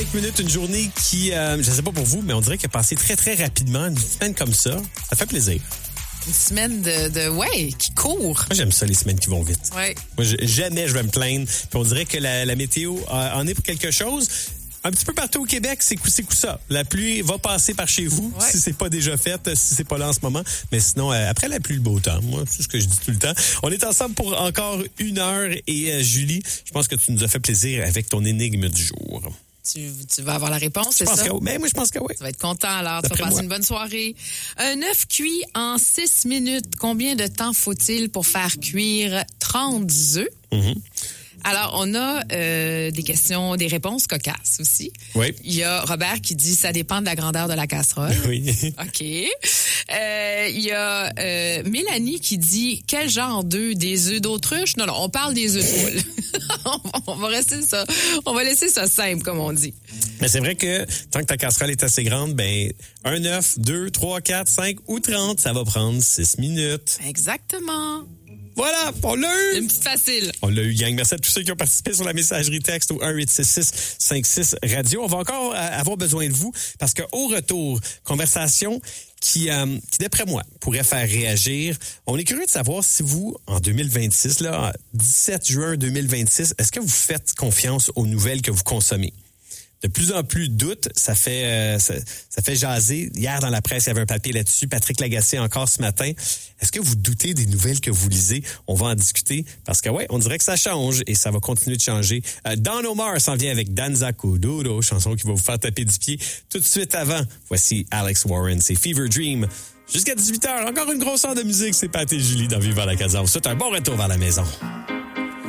5 minutes, une journée qui, je ne sais pas pour vous, mais on dirait qu'elle a passé très, très rapidement. Une semaine comme ça fait plaisir. Une semaine qui court. Moi, j'aime ça, les semaines qui vont vite. Ouais. Moi, jamais je vais me plaindre. Puis on dirait que la météo en est pour quelque chose. Un petit peu partout au Québec, c'est coup ça. La pluie va passer par chez vous, si c'est pas déjà fait, si c'est pas là en ce moment. Mais sinon, après la pluie, le beau temps. Moi, c'est ce que je dis tout le temps. On est ensemble pour encore 1 heure. Et Julie, je pense que tu nous as fait plaisir avec ton énigme du jour. Tu vas avoir la réponse, c'est ça? Mais moi, je pense que oui. Tu vas être content alors. Tu vas passer une bonne soirée. Un œuf cuit en 6 minutes. Combien de temps faut-il pour faire cuire 30 œufs? Alors, on a des questions, des réponses cocasses aussi. Oui. Il y a Robert qui dit « ça dépend de la grandeur de la casserole ». Oui. OK. Il y a Mélanie qui dit « quel genre d'œufs? Des œufs d'autruche? » Non, on parle des œufs de poule. On va rester ça. On va laisser ça simple, comme on dit. Mais c'est vrai que tant que ta casserole est assez grande, ben 1 œuf, 2, 3, 4, 5 ou 30, ça va prendre 6 minutes. Exactement. Voilà, on l'a eu! Une petite facile. On l'a eu, gang. Merci à tous ceux qui ont participé sur la messagerie texte au 1-866-56-radio. On va encore avoir besoin de vous parce qu'au retour, conversation qui, d'après moi, pourrait faire réagir. On est curieux de savoir si vous, en 2026, 17 juin 2026, est-ce que vous faites confiance aux nouvelles que vous consommez? De plus en plus doutes, ça fait jaser. Hier, dans la presse, il y avait un papier là-dessus. Patrick Lagacé, encore ce matin. Est-ce que vous doutez des nouvelles que vous lisez? On va en discuter parce que, on dirait que ça change et ça va continuer de changer. Don Omar s'en vient avec Danza Kuduro, chanson qui va vous faire taper du pied. Tout de suite avant, voici Alex Warren, c'est Fever Dream. Jusqu'à 18h, encore une grosse heure de musique. C'est Pat et Julie dans Vivre à la Casa. C'est un bon retour vers la maison.